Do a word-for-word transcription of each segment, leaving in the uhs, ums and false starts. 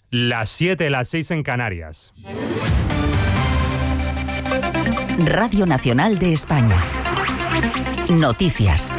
Las siete, las seis en Canarias. Radio Nacional de España. Noticias.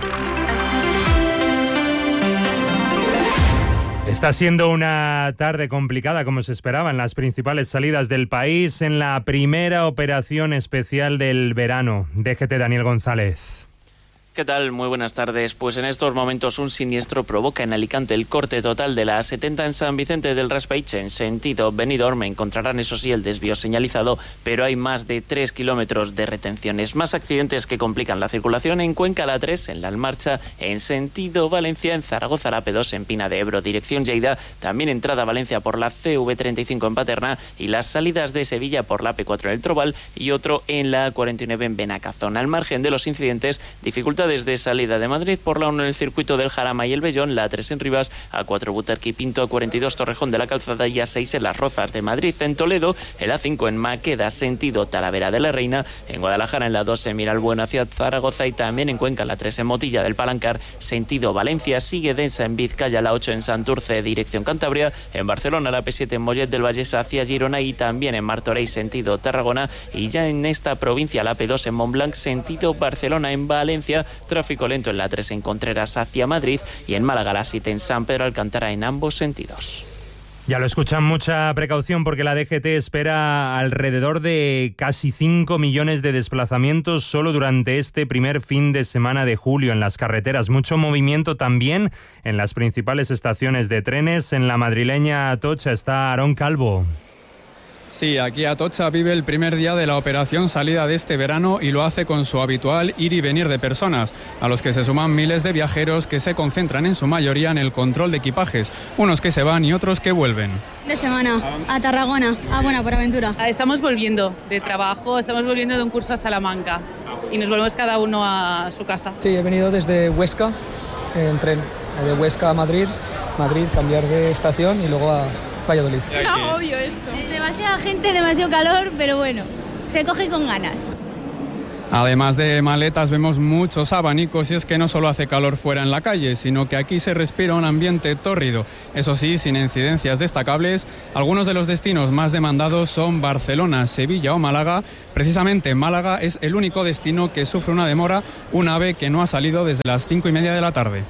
Está siendo una tarde complicada, como se esperaba, en las principales salidas del país en la primera operación especial del verano. D G T Daniel González. ¿Qué tal? Muy buenas tardes. Pues en estos momentos un siniestro provoca en Alicante el corte total de la A setenta en San Vicente del Raspeig en sentido Benidorm. Encontrarán, eso sí, el desvío señalizado, pero hay más de tres kilómetros de retenciones. Más accidentes que complican la circulación en Cuenca, la tres, en la Almarcha, en sentido Valencia, en Zaragoza, la P dos, en Pina de Ebro, dirección Lleida, también entrada a Valencia por la C V treinta y cinco en Paterna y las salidas de Sevilla por la P cuatro en el Trobal y otro en la A cuarenta y nueve en Benacazón. Al margen de los incidentes, dificultad desde salida de Madrid por la uno en el circuito del Jarama y el Bellón, la A tres en Rivas, A cuatro Butarque y Pinto, A cuarenta y dos Torrejón de la Calzada y A seis en Las Rozas de Madrid. En Toledo, el A cinco en Maqueda, sentido Talavera de la Reina. En Guadalajara, en la dos en Miralbueno hacia Zaragoza y también en Cuenca, la tres en Motilla del Palancar, sentido Valencia. Sigue densa en Vizcaya, la ocho en Santurce, dirección Cantabria. En Barcelona, la P siete en Mollet del Vallès hacia Girona y también en Martorell, sentido Tarragona. Y ya en esta provincia, la P dos en Montblanc, sentido Barcelona. En Valencia, tráfico lento en la tres en Contreras hacia Madrid y en Málaga la siete en San Pedro Alcántara en ambos sentidos. Ya lo escuchan, mucha precaución porque la D G T espera alrededor de casi cinco millones de desplazamientos solo durante este primer fin de semana de julio en las carreteras. Mucho movimiento también en las principales estaciones de trenes. En la madrileña Atocha está Aarón Calvo. Sí, aquí Atocha vive el primer día de la operación salida de este verano y lo hace con su habitual ir y venir de personas, a los que se suman miles de viajeros que se concentran en su mayoría en el control de equipajes, unos que se van y otros que vuelven. De semana, a Tarragona, a Buena por Aventura. Estamos volviendo de trabajo, estamos volviendo de un curso a Salamanca y nos volvemos cada uno a su casa. Sí, he venido desde Huesca, en tren, de Huesca a Madrid, Madrid, cambiar de estación y luego a Valladolid. No, obvio esto. Demasiada gente, demasiado calor, pero bueno, se coge con ganas. Además de maletas vemos muchos abanicos y es que no solo hace calor fuera en la calle, sino que aquí se respira un ambiente tórrido. Eso sí, sin incidencias destacables, algunos de los destinos más demandados son Barcelona, Sevilla o Málaga. Precisamente Málaga es el único destino que sufre una demora, un AVE que no ha salido desde las cinco y media de la tarde.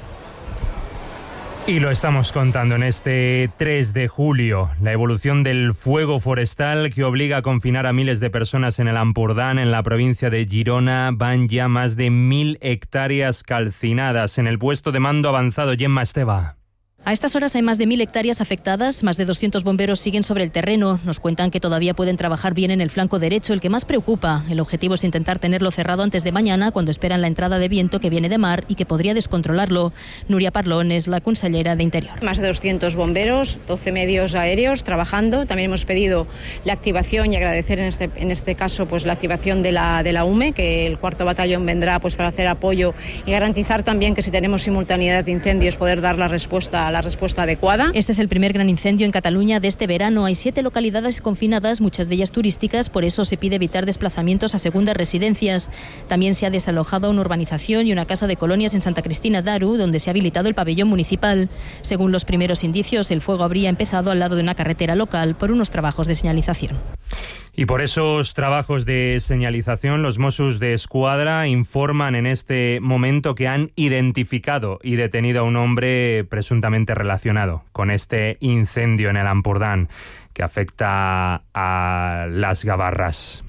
Y lo estamos contando en este tres de julio, la evolución del fuego forestal que obliga a confinar a miles de personas en el Ampurdán, en la provincia de Girona. Van ya más de mil hectáreas calcinadas. En el puesto de mando avanzado, Gemma Esteva. A estas horas hay más de mil hectáreas afectadas, más de doscientos bomberos siguen sobre el terreno. Nos cuentan que todavía pueden trabajar bien en el flanco derecho, el que más preocupa. El objetivo es intentar tenerlo cerrado antes de mañana, cuando esperan la entrada de viento que viene de mar y que podría descontrolarlo. Nuria Parlón es la consellera de Interior. Más de doscientos bomberos, doce medios aéreos trabajando. También hemos pedido la activación y agradecer en este, en este caso pues la activación de la, de la U M E, que el cuarto batallón vendrá pues para hacer apoyo y garantizar también que si tenemos simultaneidad de incendios poder dar la respuesta a la respuesta adecuada. Este es el primer gran incendio en Cataluña de este verano. Hay siete localidades confinadas, muchas de ellas turísticas, por eso se pide evitar desplazamientos a segundas residencias. También se ha desalojado una urbanización y una casa de colonias en Santa Cristina d'Aro, donde se ha habilitado el pabellón municipal. Según los primeros indicios, el fuego habría empezado al lado de una carretera local por unos trabajos de señalización. Y por esos trabajos de señalización, los Mossos de Escuadra informan en este momento que han identificado y detenido a un hombre presuntamente relacionado con este incendio en el Ampurdán que afecta a Las Gavarras.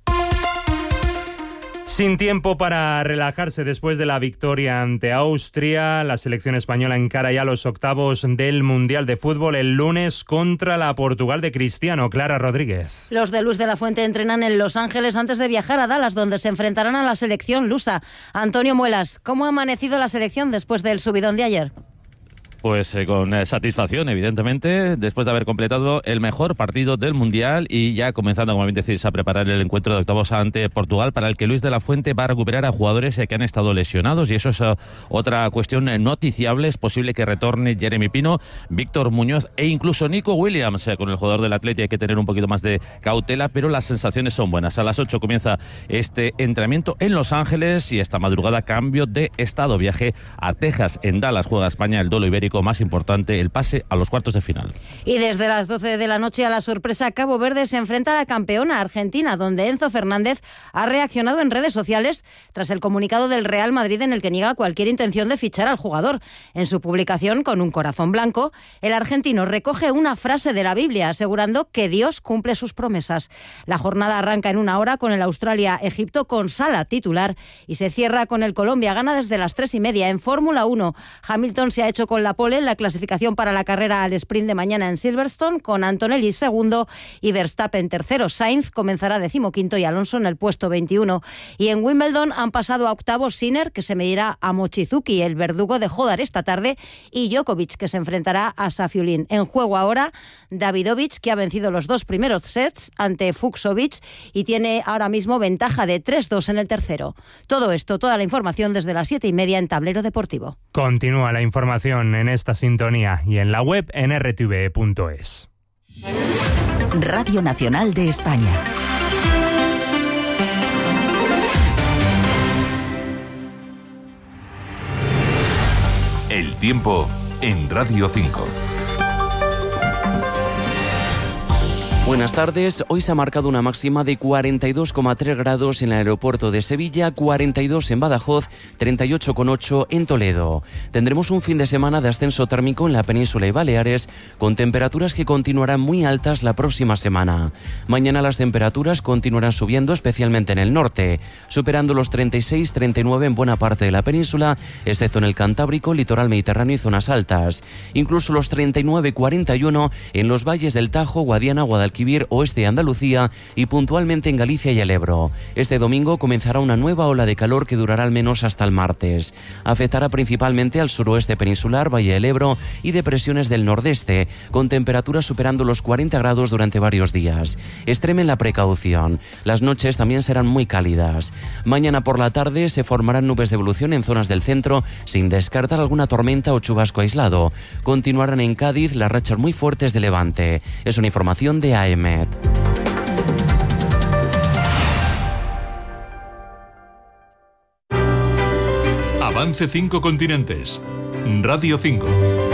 Sin tiempo para relajarse después de la victoria ante Austria, la selección española encara ya los octavos del Mundial de Fútbol el lunes contra la Portugal de Cristiano. Clara Rodríguez. Los de Luis de la Fuente entrenan en Los Ángeles antes de viajar a Dallas, donde se enfrentarán a la selección lusa. Antonio Muelas, ¿cómo ha amanecido la selección después del subidón de ayer? Pues eh, con eh, satisfacción, evidentemente, después de haber completado el mejor partido del Mundial y ya comenzando, como bien decís, a preparar el encuentro de octavos ante Portugal, para el que Luis de la Fuente va a recuperar a jugadores eh, que han estado lesionados, y eso es uh, otra cuestión eh, noticiable. Es posible que retorne Jeremy Pino, Víctor Muñoz e incluso Nico Williams. Eh, con el jugador del Atleti hay que tener un poquito más de cautela, pero las sensaciones son buenas. A las ocho comienza este entrenamiento en Los Ángeles y esta madrugada cambio de estado, viaje a Texas. En Dallas juega España el duelo ibérico simbólico más importante, el pase a los cuartos de final. Y desde las doce de la noche a la sorpresa, Cabo Verde se enfrenta a la campeona Argentina, donde Enzo Fernández ha reaccionado en redes sociales tras el comunicado del Real Madrid en el que niega cualquier intención de fichar al jugador. En su publicación, con un corazón blanco, el argentino recoge una frase de la Biblia asegurando que Dios cumple sus promesas. La jornada arranca en una hora con el Australia-Egipto con Sala titular y se cierra con el Colombia-Ghana desde las tres y media. En Fórmula uno, Hamilton se ha hecho con la pole en la clasificación para la carrera al sprint de mañana en Silverstone, con Antonelli segundo y Verstappen tercero. Sainz comenzará decimoquinto y Alonso en el puesto veintiuno. Y en Wimbledon han pasado a octavos Sinner, que se medirá a Mochizuki, el verdugo de Hodar esta tarde, y Djokovic, que se enfrentará a Safiulin. En juego ahora Davidovich, que ha vencido los dos primeros sets ante Fucsovic y tiene ahora mismo ventaja de tres dos en el tercero. Todo esto, toda la información desde las siete y media en Tablero Deportivo. Continúa la información en esta sintonía y en la web en r t v punto es. Radio Nacional de España. El tiempo en Radio cinco. Buenas tardes. Hoy se ha marcado una máxima de cuarenta y dos coma tres grados en el aeropuerto de Sevilla, cuarenta y dos en Badajoz, treinta y ocho coma ocho en Toledo. Tendremos un fin de semana de ascenso térmico en la península y Baleares, con temperaturas que continuarán muy altas la próxima semana. Mañana las temperaturas continuarán subiendo, especialmente en el norte, superando los treinta y seis treinta y nueve en buena parte de la península, excepto en el Cantábrico, litoral mediterráneo y zonas altas. Incluso los treinta y nueve cuarenta y uno en los valles del Tajo, Guadiana, Guadalquivir, oeste de Andalucía y puntualmente en Galicia y el Ebro. Este domingo comenzará una nueva ola de calor que durará al menos hasta el martes. Afectará principalmente al suroeste peninsular, Valle del Ebro y depresiones del nordeste, con temperaturas superando los cuarenta grados durante varios días. Extremen la precaución. Las noches también serán muy cálidas. Mañana por la tarde se formarán nubes de evolución en zonas del centro, sin descartar alguna tormenta o chubasco aislado. Continuarán en Cádiz las rachas muy fuertes de levante. Es una información de A E M E T. Avance cinco continentes. Radio cinco.